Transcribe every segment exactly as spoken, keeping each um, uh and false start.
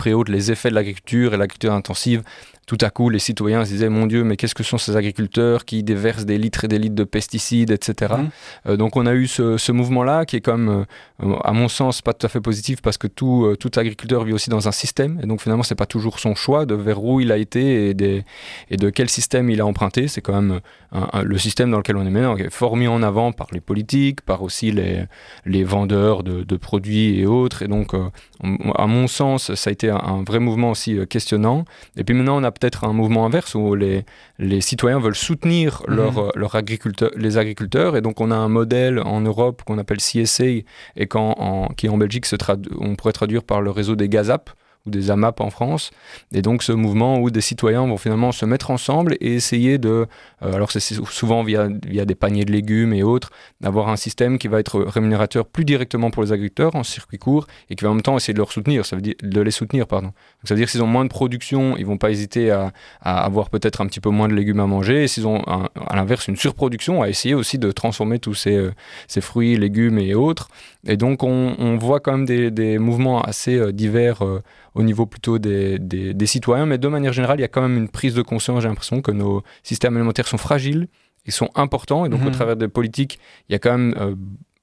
préhaute les effets de l'agriculture et l'agriculture intensive. Tout à coup, les citoyens se disaient « Mon Dieu, mais qu'est-ce que sont ces agriculteurs qui déversent des litres et des litres de pesticides, et cetera » mmh. euh, Donc on a eu ce, ce mouvement-là qui est quand même, euh, à mon sens, pas tout à fait positif parce que tout, euh, tout agriculteur vit aussi dans un système. Et donc finalement, c'est pas toujours son choix de vers où il a été et, des, et de quel système il a emprunté. C'est quand même un, un, le système dans lequel on est maintenant, qui est fort mis en avant par les politiques, par aussi les, les vendeurs de, de produits et autres. Et donc, euh, à mon sens, ça a été un, un vrai mouvement aussi euh, questionnant. Et puis maintenant, on a peut-être un mouvement inverse où les, les citoyens veulent soutenir mmh. leur, leur agriculteur, les agriculteurs. Et donc, on a un modèle en Europe qu'on appelle C S A et qu'en, en, qui en Belgique, se tradu- on pourrait traduire par le réseau des GAZAP ou des AMAP en France. Et donc, ce mouvement où des citoyens vont finalement se mettre ensemble et essayer de... Euh, alors, c'est souvent via, via des paniers de légumes et autres, d'avoir un système qui va être rémunérateur plus directement pour les agriculteurs en circuit court et qui va en même temps essayer de leur soutenir, ça veut dire, de les soutenir, pardon. Donc, ça veut dire que s'ils ont moins de production, ils ne vont pas hésiter à, à avoir peut-être un petit peu moins de légumes à manger. Et s'ils ont, un, à l'inverse, une surproduction, à essayer aussi de transformer tous ces, euh, ces fruits, légumes et autres. Et donc, on, on voit quand même des, des mouvements assez euh, divers euh, au niveau plutôt des, des, des citoyens. Mais de manière générale, il y a quand même une prise de conscience, j'ai l'impression, que nos systèmes alimentaires sont fragiles, ils sont importants. Et donc, mmh. au travers des politiques, il y a quand même... Euh,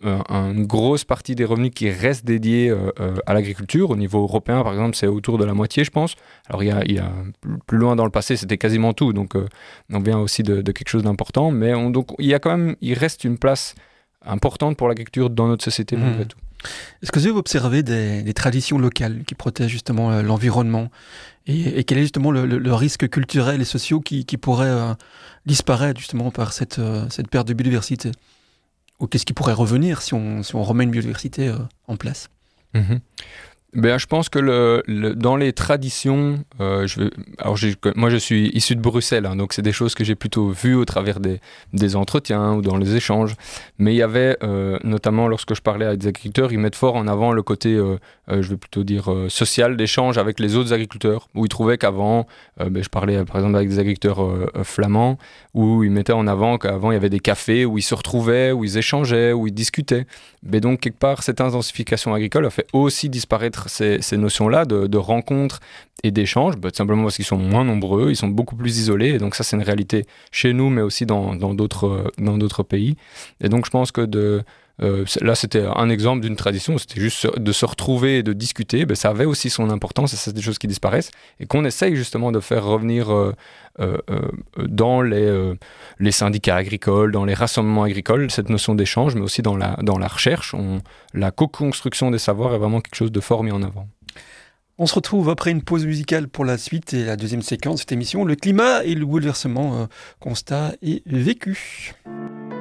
une grosse partie des revenus qui reste dédiée euh, à l'agriculture. Au niveau européen, par exemple, c'est autour de la moitié, je pense. Alors, il y a, il y a plus loin dans le passé, c'était quasiment tout. Donc, euh, on vient aussi de, de quelque chose d'important. Mais on, donc, il y a quand même, il reste une place importante pour l'agriculture dans notre société, mmh. malgré tout. Est-ce que vous avez observé des, des traditions locales qui protègent justement euh, l'environnement et, et quel est justement le, le, le risque culturel et social qui, qui pourrait euh, disparaître justement par cette, euh, cette perte de biodiversité? Ou qu'est-ce qui pourrait revenir si on, si on remet une biodiversité euh, en place? Mmh. Ben, je pense que le, le, dans les traditions, euh, je vais, alors j'ai, moi je suis issu de Bruxelles, hein, donc c'est des choses que j'ai plutôt vues au travers des, des entretiens ou dans les échanges. Mais il y avait, euh, notamment lorsque je parlais avec des agriculteurs, ils mettent fort en avant le côté, euh, euh, je vais plutôt dire, euh, social d'échange avec les autres agriculteurs, où ils trouvaient qu'avant, euh, ben, je parlais par exemple avec des agriculteurs euh, flamands, où ils mettaient en avant qu'avant il y avait des cafés où ils se retrouvaient, où ils échangeaient, où ils discutaient. Mais donc quelque part, cette intensification agricole a fait aussi disparaître Ces, ces notions-là de, de rencontres et d'échanges, bah, tout simplement parce qu'ils sont moins nombreux, ils sont beaucoup plus isolés, et donc ça c'est une réalité chez nous, mais aussi dans, dans, d'autres, dans d'autres pays. Et donc je pense que de, euh, là c'était un exemple d'une tradition, c'était juste de se retrouver et de discuter, bah, ça avait aussi son importance, et c'est des choses qui disparaissent, et qu'on essaye justement de faire revenir euh, euh, euh, dans les, euh, les syndicats agricoles, dans les rassemblements agricoles, cette notion d'échange, mais aussi dans la, dans la recherche. On, la co-construction des savoirs est vraiment quelque chose de fort mis en avant. On se retrouve après une pause musicale pour la suite et la deuxième séquence de cette émission, le climat et le bouleversement, euh, constat et vécu.